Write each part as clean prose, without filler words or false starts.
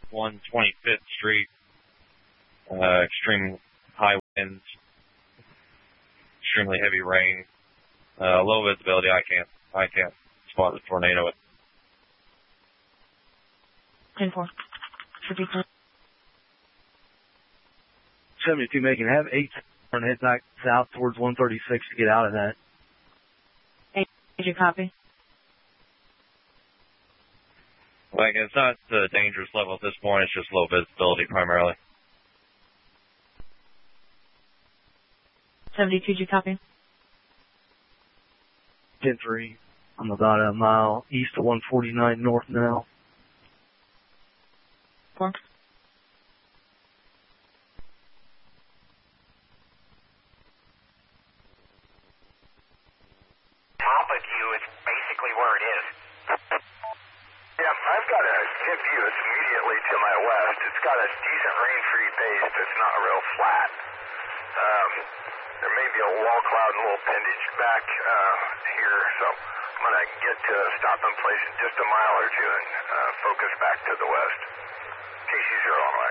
125th Street. Extreme high winds, extremely heavy rain, low visibility. I can't spot the tornado. 10-4. 72 making, have 8 and head back south towards 136 to get out of that. 8, did you copy? Like, it's not the dangerous level at this point, it's just low visibility primarily. 72, did you copy? 10-3. I'm about a mile east of 149 north now. 4. Top of you is basically where it is. Yeah, I've got a tip view that's immediately to my west. It's got a decent rain-free base, but it's not real flat. There may be a wall cloud and a little appendage back here, so I'm going to get to a stopping place in just a mile or two and focus back to the west. KC0 on X.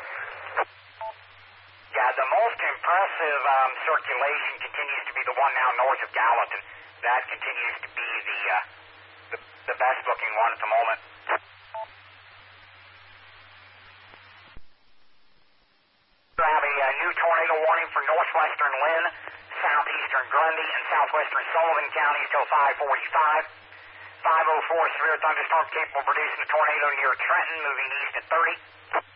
Yeah, the most impressive circulation continues to be the one now north of Gallatin. That continues to be the best looking one at the moment. We have a new tornado warning for northwestern Lynn, southeastern Grundy, and southwestern Sullivan counties till 5:45. 5:04, severe thunderstorm capable of producing a tornado near Trenton, moving east at 30.